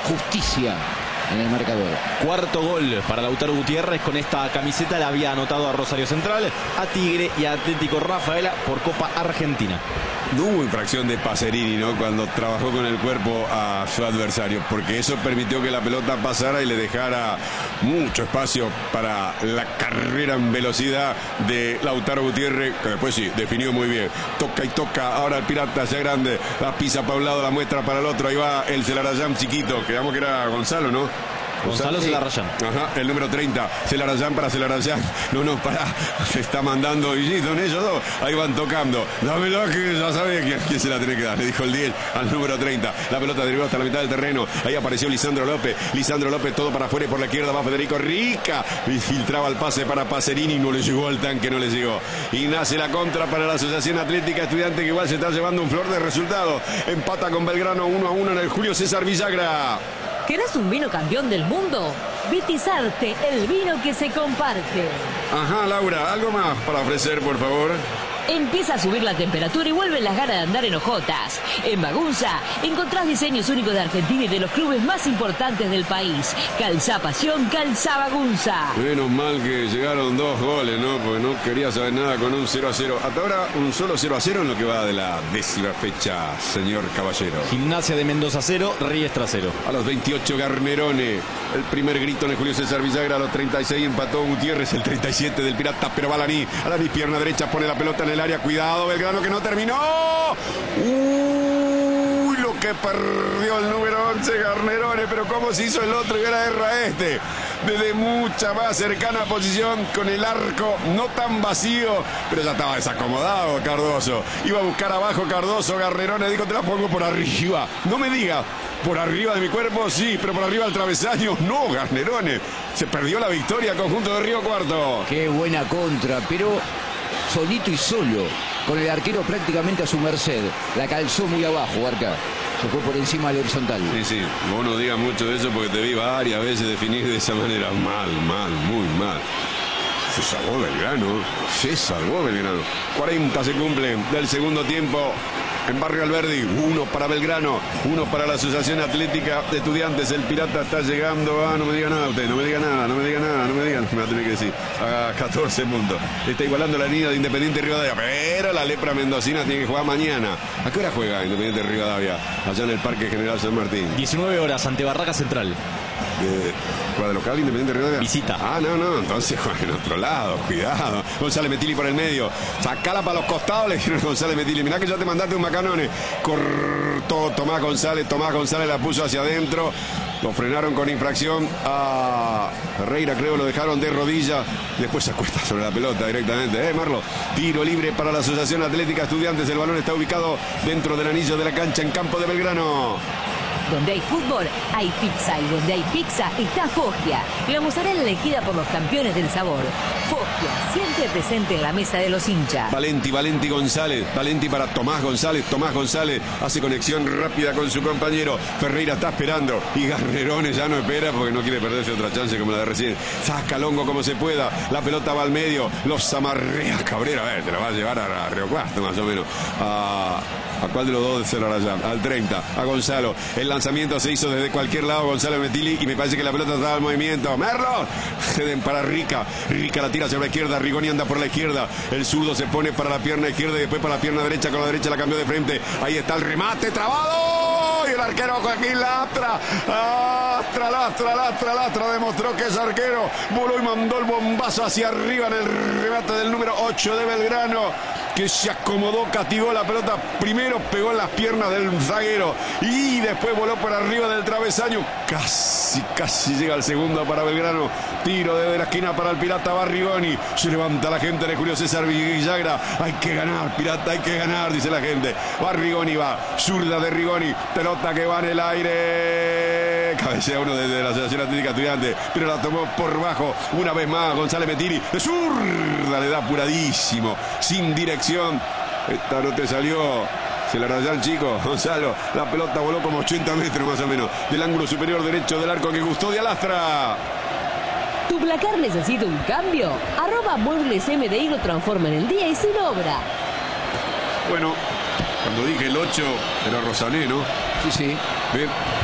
justicia en el marcador. Cuarto gol para Lautaro Gutiérrez. Con esta camiseta le había anotado a Rosario Central, a Tigre y a Atlético Rafaela por Copa Argentina. No hubo infracción de Pacerini, ¿no?, cuando trabajó con el cuerpo a su adversario, porque eso permitió que la pelota pasara y le dejara mucho espacio para la carrera en velocidad de Lautaro Gutiérrez, que después sí, definió muy bien. Toca y toca, ahora el Pirata ya grande, la pisa para un lado, la muestra para el otro, ahí va el Celarayán chiquito, quedamos que era Gonzalo, ¿no? Gonzalo Celarayán. Ajá, el número 30. Celarayán para Celarayán. No, pará. Se está mandando. Y son ellos dos. Ahí van tocando. Dámela que ya sabe quién se la tiene que dar. Le dijo el 10 al número 30. La pelota derivó hasta la mitad del terreno. Ahí apareció Lisandro López. Lisandro López todo para afuera y por la izquierda va Federico Rica. Y filtraba el pase para Pacerini. No le llegó al tanque, no le llegó. Y nace la contra para la Asociación Atlética Estudiante, que igual se está llevando un flor de resultado. Empata con Belgrano 1-1 en el Julio César Villagra. ¿Querés un vino campeón del mundo? Vitizarte, el vino que se comparte. Ajá, Laura, algo más para ofrecer, por favor. Empieza a subir la temperatura y vuelven las ganas de andar en ojotas. En Bagunza encontrás diseños únicos de Argentina y de los clubes más importantes del país. Calzá Pasión, calzá Bagunza. Menos mal que llegaron 2 goles, ¿no? Porque no quería saber nada con un 0-0. Hasta ahora un solo 0-0 en lo que va de la 10ª fecha, señor Caballero. Gimnasia de Mendoza 0, Riestra 0. A los 28 Garnerone, el primer grito en el Julio César Villagra. A los 36 empató Gutiérrez, el 37 del Pirata, pero va Alaní, pierna derecha, pone la pelota en el área. Cuidado, Belgrano, que no terminó. Uy, lo que perdió el número 11 Garnerone, pero cómo se hizo el otro y ahora erra este. Desde mucha más cercana posición, con el arco no tan vacío, pero ya estaba desacomodado Cardoso. Iba a buscar abajo Cardoso, Garnerone dijo, te la pongo por arriba. No me diga, por arriba de mi cuerpo, sí, pero por arriba del travesaño, no, Garnerone. Se perdió la victoria, conjunto de Río Cuarto. Qué buena contra, pero solito y solo, con el arquero prácticamente a su merced. La calzó muy abajo, Barca. Se fue por encima del horizontal. Sí, vos no digas mucho de eso porque te vi varias veces definir de esa manera. Mal, muy mal. Se salvó Belgrano. 40 se cumplen del segundo tiempo en Barrio Alberdi. 1 para Belgrano, 1 para la Asociación Atlética de Estudiantes. El Pirata está llegando a... No me diga nada usted, no me diga nada. Me va a tener que decir. A 14 puntos. Está igualando la línea de Independiente Rivadavia. Pero la lepra mendocina tiene que jugar mañana. ¿A qué hora juega Independiente Rivadavia? Allá en el Parque General San Martín. 19 horas ante Barraca Central. ¿Juega de local Independiente Rivadavia? Visita. No, entonces juega en otro lado, cuidado. González Metili por el medio, sacala para los costados, le dijeron González Metili, mirá que ya te mandaste un macanone. Cortó Tomás González la puso hacia adentro, lo frenaron con infracción a Ferreira, creo, lo dejaron de rodillas, después se acuesta sobre la pelota directamente, Marlo. Tiro libre para la Asociación Atlética Estudiantes, el balón está ubicado dentro del anillo de la cancha en campo de Belgrano. Donde hay fútbol, hay pizza. Y donde hay pizza, está Foggia. La mozzarella elegida por los campeones del sabor. Foggia, siempre presente en la mesa de los hinchas. Valenti González. Valenti para Tomás González. Tomás González hace conexión rápida con su compañero. Ferreira está esperando. Y Garnerone ya no espera porque no quiere perderse otra chance como la de recién. Saca Longo como se pueda. La pelota va al medio. Los amarrea Cabrera. A ver, te la va a llevar a Río Cuarto más o menos. ¿A cuál de los dos de Celarayán? Al 30, a Gonzalo. El lanzamiento se hizo desde cualquier lado, Gonzalo Metili, y me parece que la pelota estaba en movimiento. ¡Merlo! Ceden para Rica. Rica la tira hacia la izquierda. Rigoni anda por la izquierda. El zurdo se pone para la pierna izquierda y después para la pierna derecha. Con la derecha la cambió de frente. Ahí está el remate, trabado. Y el arquero Joaquín Lastra. Lastra. Demostró que es arquero. Voló y mandó el bombazo hacia arriba en el remate del número 8 de Belgrano, que se acomodó, castigó la pelota. Primero pegó en las piernas del zaguero y después voló por arriba del travesaño. Casi llega al segundo para Belgrano. Tiro desde la esquina para el Pirata Barrigoni. Se levanta la gente de Julio César Villagra. Hay que ganar, Pirata, hay que ganar, dice la gente. Barrigoni va, zurda de Rigoni. Pelota que va en el aire. Cabecea uno desde la Asociación Atlética Estudiante, pero la tomó por bajo. Una vez más González Metili. De zurda le da apuradísimo, sin dirección. Esta no te salió. Celarayán, chico, Gonzalo. La pelota voló como 80 metros más o menos del ángulo superior derecho del arco que gustó de Alastra. ¿Tu placar necesita un cambio? @Muebles MDI lo transforma en el día y sin obra. Bueno, cuando dije el 8 era Rosané, ¿no? Sí. Bien.